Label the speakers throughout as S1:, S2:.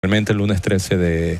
S1: Realmente el lunes 13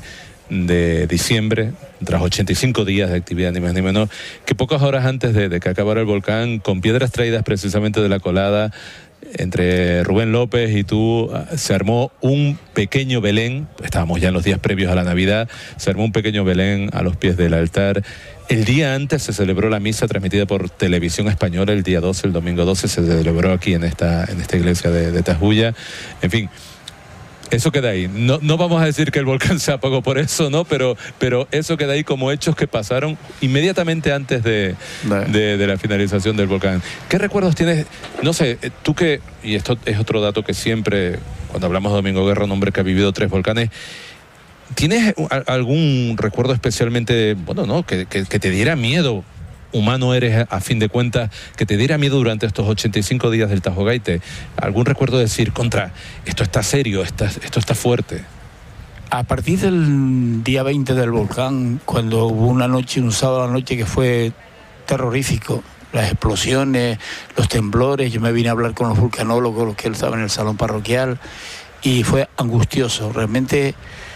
S1: de diciembre, tras 85 días de actividad, ni más ni menos, que pocas horas antes de que acabara el volcán, con piedras traídas precisamente de la colada, entre Rubén López y tú, se armó un pequeño Belén. Estábamos ya en los días previos a la Navidad. Se armó un pequeño Belén a los pies del altar. El día antes se celebró la misa transmitida por Televisión Española. El día 12, el domingo 12, se celebró aquí en esta iglesia de Tajuya. En fin, eso queda ahí. No vamos a decir que el volcán se apagó por eso, ¿no? Pero eso queda ahí como hechos que pasaron inmediatamente antes de la finalización del volcán. ¿Qué recuerdos tienes? No sé, tú que, y esto es otro dato que siempre, cuando hablamos de Domingo Guerra, un hombre que ha vivido 3 volcanes, ¿tienes algún recuerdo especialmente, bueno, no, que te diera miedo? Humano eres, a fin de cuentas, que te diera miedo durante estos 85 días del Tajogaite. ¿Algún recuerdo de decir, esto está serio, esto está fuerte?
S2: A partir del día 20 del volcán, cuando hubo un sábado a la noche que fue terrorífico, las explosiones, los temblores, yo me vine a hablar con los vulcanólogos, los que estaban en el salón parroquial, y fue angustioso. Realmente,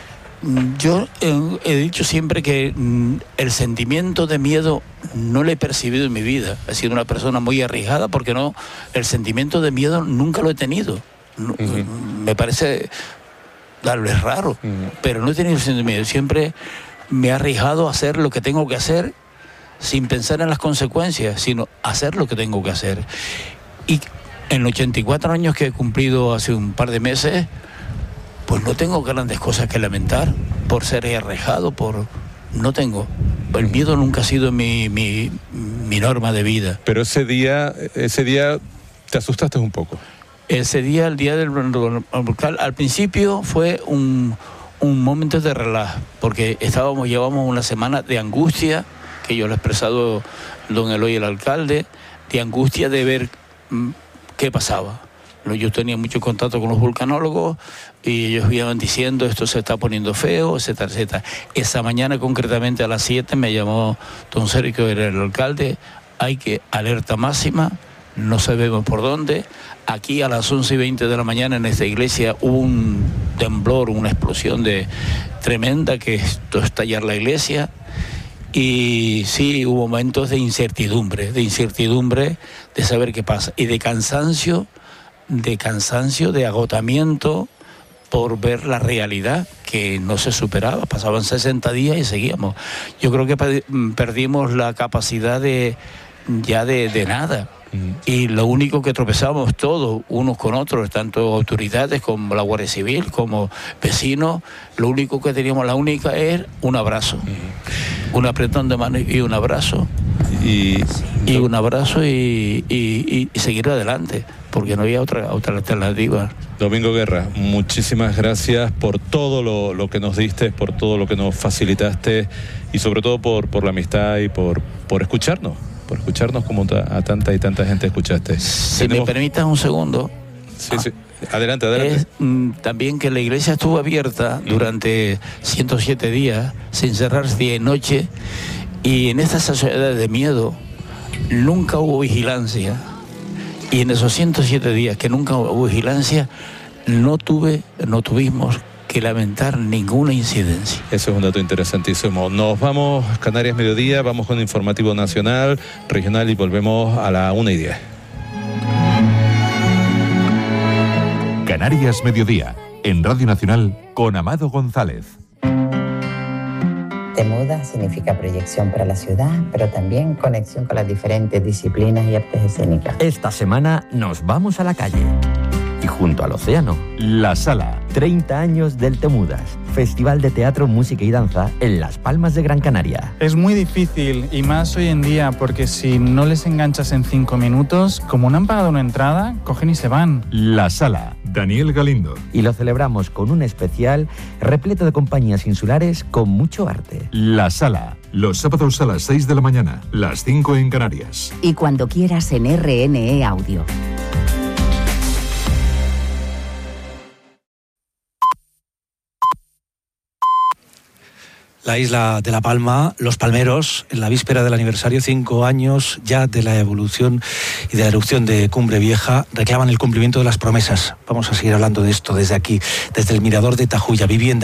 S2: yo he dicho siempre que el sentimiento de miedo no lo he percibido en mi vida. He sido una persona muy arriesgada porque el sentimiento de miedo nunca lo he tenido. Me parece, tal vez raro, pero no he tenido sentimiento de miedo. Siempre me he arriesgado a hacer lo que tengo que hacer sin pensar en las consecuencias, sino hacer lo que tengo que hacer. Y en los 84 años que he cumplido hace un par de meses, pues no tengo grandes cosas que lamentar por ser arriesgado, no tengo. El miedo nunca ha sido mi norma de vida.
S1: Pero ese día te asustaste un poco.
S2: Ese día, el día del volcán, al principio fue un momento de relajo, porque llevamos una semana de angustia, que yo lo he expresado don Eloy, el alcalde, de angustia de ver qué pasaba. Yo tenía mucho contacto con los vulcanólogos y ellos iban diciendo esto se está poniendo feo, etcétera, etcétera. Esa mañana, concretamente a las 7, me llamó don Sergio, era el alcalde. Hay que alerta máxima, no sabemos por dónde. Aquí a las 11:20 de la mañana en esta iglesia hubo un temblor, una explosión tremenda que esto estallar la iglesia. Y sí, hubo momentos de incertidumbre, de saber qué pasa y de cansancio, de agotamiento por ver la realidad que no se superaba. Pasaban 60 días y seguíamos. Yo creo que perdimos la capacidad de nada. Y lo único que tropezábamos todos, unos con otros, tanto autoridades como la Guardia Civil, como vecinos, lo único que teníamos, es un abrazo. Un apretón de mano y un abrazo. Y un abrazo y seguir adelante, porque no había otra alternativa.
S1: Domingo Guerra, muchísimas gracias por todo lo que nos diste, por todo lo que nos facilitaste y sobre todo por la amistad y por escucharnos. Por escucharnos como a tanta y tanta gente escuchaste.
S2: Si me permitas un segundo.
S1: Sí. Adelante.
S2: También que la iglesia estuvo abierta durante 107 días, sin cerrarse día y noche, y en esta sociedad de miedo nunca hubo vigilancia. Y en esos 107 días que nunca hubo vigilancia, no tuvimos que lamentar ninguna incidencia.
S1: Eso es un dato interesantísimo. Nos vamos, Canarias Mediodía, vamos con informativo nacional, regional y volvemos a la 1:10.
S3: Canarias Mediodía, en Radio Nacional, con Amado González.
S4: Temuda significa proyección para la ciudad, pero también conexión con las diferentes disciplinas y artes escénicas.
S5: Esta semana nos vamos a la calle. Y junto al océano, La Sala, 30 años del Temudas, Festival de Teatro, Música y Danza en Las Palmas de Gran Canaria.
S6: Es muy difícil, y más hoy en día, porque si no les enganchas en 5 minutos, como no han pagado una entrada, cogen y se van.
S3: La Sala, Daniel Galindo.
S5: Y lo celebramos con un especial repleto de compañías insulares con mucho arte.
S3: La Sala, los sábados a las 6 de la mañana, las 5 en Canarias.
S7: Y cuando quieras en RNE Audio.
S8: La isla de La Palma, Los Palmeros, en la víspera del aniversario, 5 años ya de la evolución y de la erupción de Cumbre Vieja, reclaman el cumplimiento de las promesas. Vamos a seguir hablando de esto desde aquí, desde el Mirador de Tajuya, vivienda.